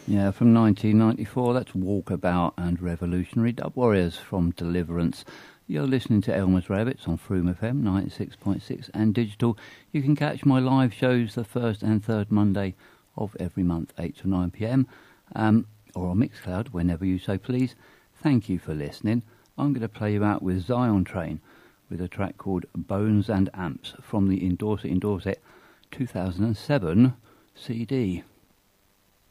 Yeah, from 1994, that's Walkabout and Revolutionary Dub Warriors from Deliverance. You're listening to Elmer's Rabbits on Froome FM 96.6 and digital. You can catch my live shows the first and third Monday of every month, 8 to 9 p.m, or on Mixcloud, whenever you so please. Thank you for listening. I'm going to play you out with Zion Train with a track called Bones and Amps from the In Dorset 2007 CD.